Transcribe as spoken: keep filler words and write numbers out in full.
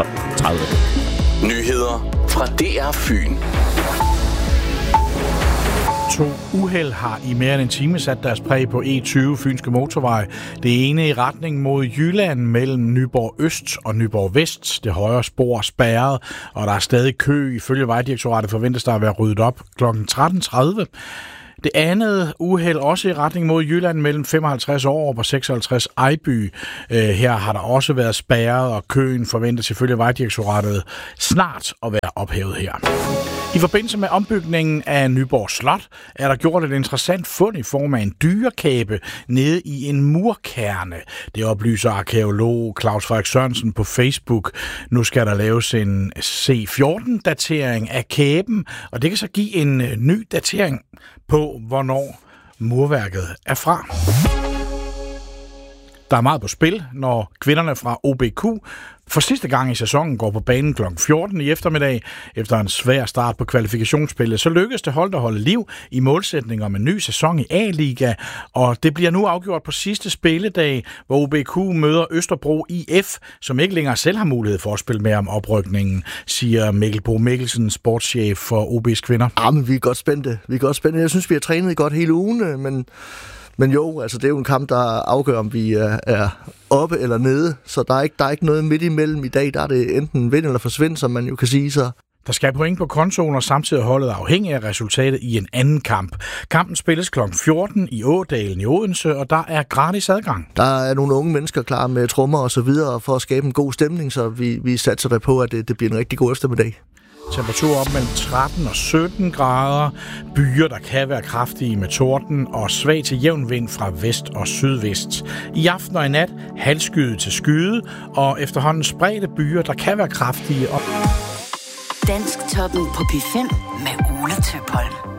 tolv tredive. Nyheder fra D R Fyn. To uheld har i mere end en time sat deres præg på E tyve Fynske Motorvej. Det ene i retning mod Jylland mellem Nyborg Øst og Nyborg Vest. Det højre spor er spærret, og der er stadig kø. Ifølge Vejdirektoratet forventes der at være ryddet op klokken tretten tredive. Det andet uheld også i retning mod Jylland mellem femoghalvtreds år og seksoghalvtreds Ejby. Her har der også været spærret, og køen forventes ifølge Vejdirektoratet snart at være ophævet her. I forbindelse med ombygningen af Nyborg Slot er der gjort et interessant fund i form af en dyrekæbe nede i en murkerne. Det oplyser arkæolog Claus Frederik Sørensen på Facebook. Nu skal der laves en C fjorten-datering af kæben, og det kan så give en ny datering på, hvornår murværket er fra. Der er meget på spil, når kvinderne fra O B Q for sidste gang i sæsonen går på banen klokken fjorten i eftermiddag. Efter en svær start på kvalifikationsspillet, så lykkedes det holdt at holde liv i målsætning om en ny sæson i A-liga. Og det bliver nu afgjort på sidste spilledag, hvor O B Q møder Østerbro I F, som ikke længere selv har mulighed for at spille med om oprykningen, siger Mikkel Bo Mikkelsen, sportschef for O B's kvinder. Ja, men vi er godt spændte. Vi er godt spændte. Jeg synes, vi har trænet godt hele ugen, men... Men jo, altså det er jo en kamp, der afgør, om vi er, er oppe eller nede, så der er, ikke, der er ikke noget midt imellem i dag. Der er det enten vind eller forsvind, som man jo kan sige så. Der skal point på kontoen, og samtidig holdet afhængig af resultatet i en anden kamp. Kampen spilles klokken fjorten i Ådalen i Odense, og der er gratis adgang. Der er nogle unge mennesker klar med trommer og så videre for at skabe en god stemning, så vi, vi satser der på, at det, det bliver en rigtig god eftermiddag. Temperatur op mellem tretten og sytten grader. Byer, der kan være kraftige med torden og svag til jævn vind fra vest og sydvest. I aften og i nat halvskyet til skyde, og efterhånden spredte byer, der kan være kraftige. Dansk toppen på P fem med Ole Tøpholm.